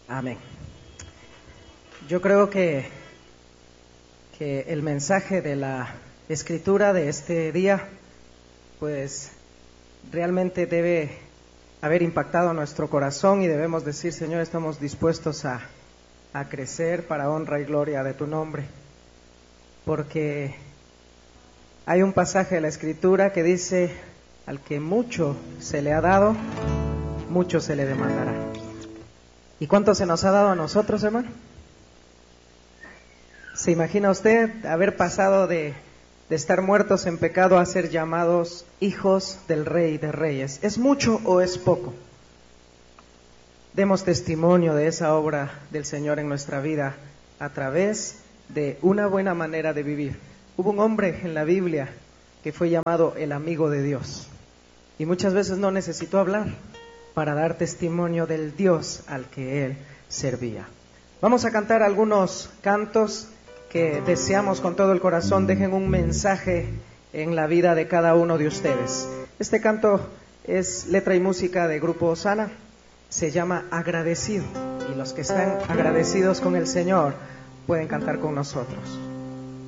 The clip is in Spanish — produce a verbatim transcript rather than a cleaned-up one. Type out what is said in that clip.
Amén. Yo creo que, que el mensaje de la escritura de este día, pues realmente debe haber impactado nuestro corazón y debemos decir: Señor, estamos dispuestos a, a crecer para honra y gloria de tu nombre. Porque hay un pasaje de la escritura que dice: al que mucho se le ha dado, mucho se le demandará. ¿Y cuánto se nos ha dado a nosotros, hermano? ¿Se imagina usted haber pasado de, de estar muertos en pecado a ser llamados hijos del Rey de Reyes? ¿Es mucho o es poco? Demos testimonio de esa obra del Señor en nuestra vida a través de una buena manera de vivir. Hubo un hombre en la Biblia que fue llamado el amigo de Dios, y muchas veces no necesitó hablar para dar testimonio del Dios al que él servía. Vamos a cantar algunos cantos que deseamos con todo el corazón dejen un mensaje en la vida de cada uno de ustedes. Este canto es letra y música de Grupo Osana, se llama Agradecido, y los que están agradecidos con el Señor pueden cantar con nosotros.